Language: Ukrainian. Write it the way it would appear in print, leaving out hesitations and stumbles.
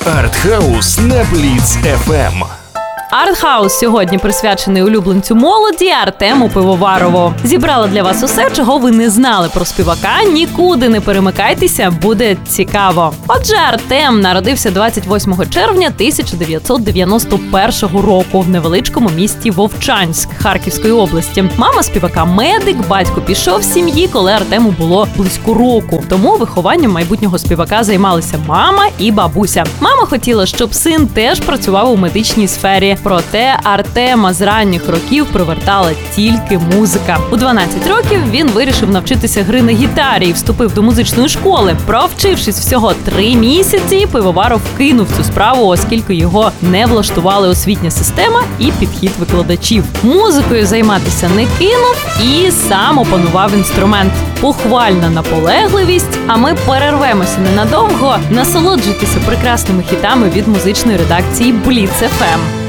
Артхаус на Бліц FM. Артхаус сьогодні присвячений улюбленцю молоді Артему Пивоварову. Зібрала для вас усе, чого ви не знали про співака. Нікуди не перемикайтеся, буде цікаво. Отже, Артем народився 28 червня 1991 року в невеличкому місті Вовчанськ Харківської області. Мама співака медик, батько пішов з сім'ї, коли Артему було близько року. Тому вихованням майбутнього співака займалися мама і бабуся. Мама хотіла, щоб син теж працював у медичній сфері. Проте Артема з ранніх років привертала тільки музика. У 12 років він вирішив навчитися гри на гітарі і вступив до музичної школи. Провчившись всього 3 місяці, Пивоваров кинув цю справу, оскільки його не влаштувала освітня система і підхід викладачів. Музикою займатися не кинув і сам опанував інструмент. Похвальна наполегливість, а ми перервемося ненадовго. Насолоджуйтеся прекрасними хітами від музичної редакції Бліц FM.